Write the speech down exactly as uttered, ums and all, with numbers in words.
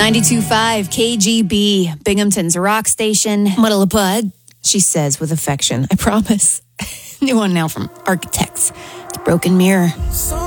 ninety-two point five K G B, Binghamton's rock station. What'll a bud? She says with affection. I promise. New one now from Architects. The Broken Mirror. So